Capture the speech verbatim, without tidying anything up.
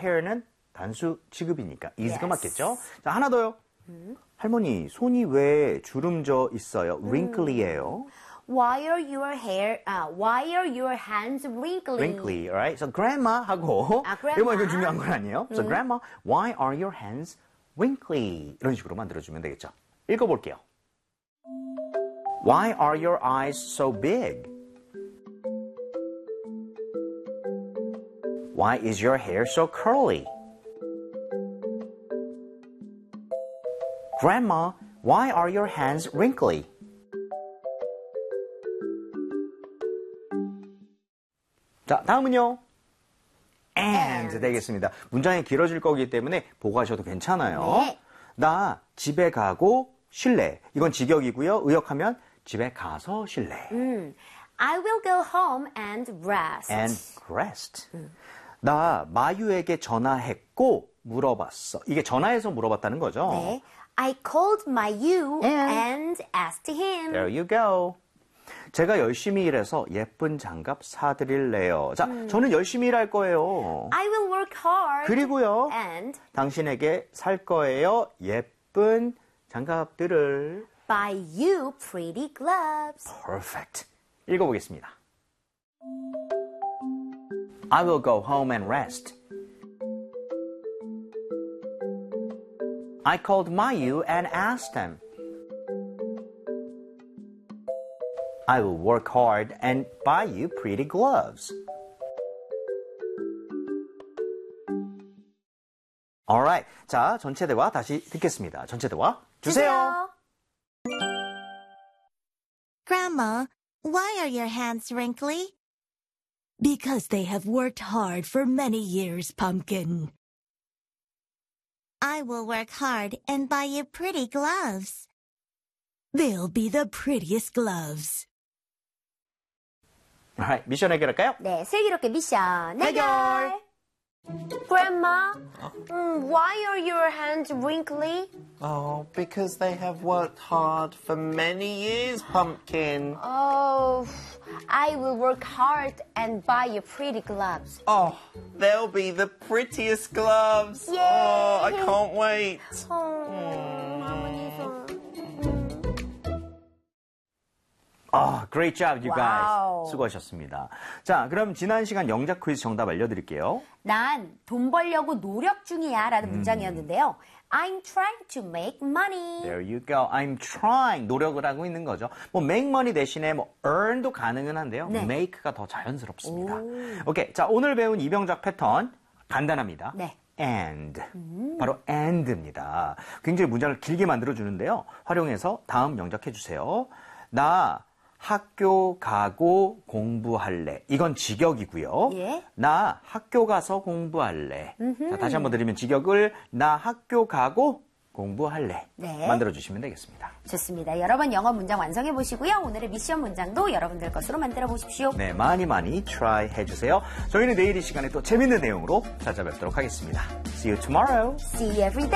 hair는 단수 취급이니까 is가 Yes. 맞겠죠? 자, 하나 더요. 음. 할머니, 손이 왜 주름져 있어요? wrinkly예요. Why are your hair, uh, why are your hands wrinkly? wrinkly, alright? So grandma 하고 아, grandma. 이거 이거 중요한 건 아니에요. So grandma, why are your hands wrinkly? 이런 식으로 만들어주면 되겠죠. 읽어볼게요. Why are your eyes so big? Why is your hair so curly? Grandma, why are your hands wrinkly? 자, 다음은요. and, and 되겠습니다. 문장이 길어질 거기 때문에 보고 하셔도 괜찮아요. 네. 나 집에 가고 쉴래. 이건 직역이고요. 의역하면 집에 가서 쉴래. 음, I will go home and rest. and rest. 음. 나 마유에게 전화했고 물어봤어. 이게 전화해서 물어봤다는 거죠. 네. I called Mayu And. and asked him. There you go. 제가 열심히 일해서 예쁜 장갑 사드릴래요. 자, 음. 저는 열심히 일할 거예요. I will work hard. 그리고요. And 당신에게 살 거예요. 예쁜 장갑들을. buy you pretty gloves. Perfect. 읽어보겠습니다. I will go home and rest. I called Mayu and asked him. I will work hard and buy you pretty gloves. Alright. 자, 전체 대화 다시 듣겠습니다. 전체 대화 주세요. Grandma, why are your hands wrinkly? Because they have worked hard for many years, Pumpkin. I will work hard and buy you pretty gloves. They'll be the prettiest gloves. Alright, 미션 해결할까요? 네, 슬기롭게 미션 해결. 해결. Grandma, mm, why are your hands wrinkly? Oh, because they have worked hard for many years, Pumpkin. Oh, I will work hard and buy you pretty gloves. Oh, they'll be the prettiest gloves. Yay. Oh, I can't wait. 아, great job, you guys. 와우. 수고하셨습니다. 자, 그럼 지난 시간 영작 퀴즈 정답 알려드릴게요. 난 돈 벌려고 노력 중이야 라는 문장이었는데요. I'm trying to make money. There you go. I'm trying. 노력을 하고 있는 거죠. 뭐 make money 대신에 뭐 earn도 가능은 한데요. 네. make가 더 자연스럽습니다. 오. 오케이. 자, 오늘 배운 이병작 패턴 간단합니다. 네. and. 바로 and입니다. 굉장히 문장을 길게 만들어주는데요. 활용해서 다음 영작해 주세요. 나 학교 가고 공부할래. 이건 직역이고요. 예. 나 학교 가서 공부할래. 자, 다시 한번 드리면 직역을 나 학교 가고 공부할래. 네. 만들어주시면 되겠습니다. 좋습니다. 여러분 영어 문장 완성해 보시고요. 오늘의 미션 문장도 여러분들 것으로 만들어 보십시오. 네, 많이 많이 try 해주세요. 저희는 내일 이 시간에 또 재밌는 내용으로 찾아뵙도록 하겠습니다. See you tomorrow. See you every day.